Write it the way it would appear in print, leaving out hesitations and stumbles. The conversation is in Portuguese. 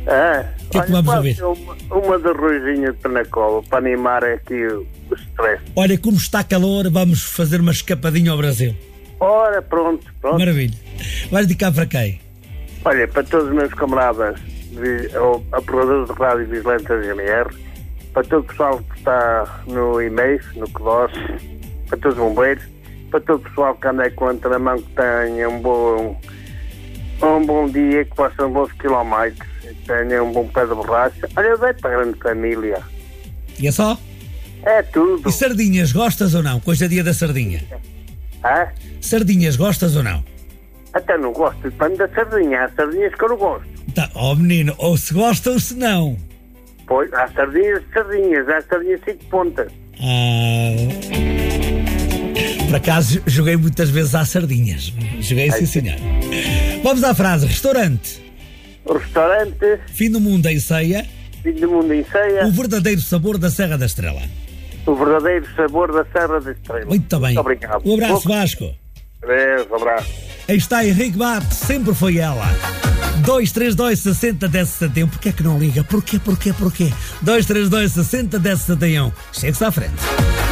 O que é que vamos ouvir? Uma de Ruizinho de Penacolo, para animar aqui o stress. Olha, como está calor, vamos fazer uma escapadinha ao Brasil. Ora, pronto. Maravilha. Vais dedicar para quem? Olha, para todos os meus camaradas, operadores de rádio e vigilantes da GNR, para todo o pessoal que está no e-mail, no CODOS, para todos os bombeiros, para todo o pessoal que anda com a mão, que tenha um bom dia, que possam bons quilómetros, que tenha um bom pé de borracha. Olha, eu dei para a grande família. E é só? É tudo. E sardinhas, gostas ou não? Hoje é dia da sardinha. Sardinhas, gostas ou não? Até não gosto, depende da sardinha. Há sardinhas que eu não gosto. Tá, menino, ou se gosta ou se não. Pois, há sardinhas, há sardinhas 5 pontas. Por acaso, joguei muitas vezes às sardinhas. Joguei, sim, senhor. Vamos à frase. Restaurante. Restaurante. Fim do mundo em ceia. Fim do mundo em ceia. O verdadeiro sabor da Serra da Estrela. O verdadeiro sabor da Serra da Estrela. Muito bem. Muito obrigado. Um abraço, Vasco. Um abraço. Aí está Henrique Bate, sempre foi ela. 232 60 10 71. Porquê que não liga? Porquê? 232 60 10 71. Chegue-se à frente.